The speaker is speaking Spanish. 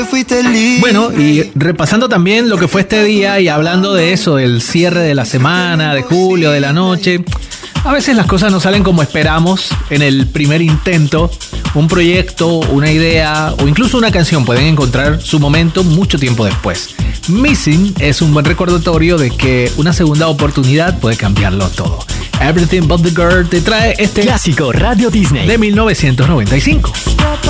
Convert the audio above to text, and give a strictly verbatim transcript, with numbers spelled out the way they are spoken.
Bueno, y repasando también lo que fue este día y hablando de eso, del cierre de la semana, de julio, de la noche, a veces las cosas no salen como esperamos en el primer intento. Un proyecto, una idea o incluso una canción pueden encontrar su momento mucho tiempo después. Missing es un buen recordatorio de que una segunda oportunidad puede cambiarlo todo. Everything But The Girl te trae este clásico Radio Disney de mil novecientos noventa y cinco.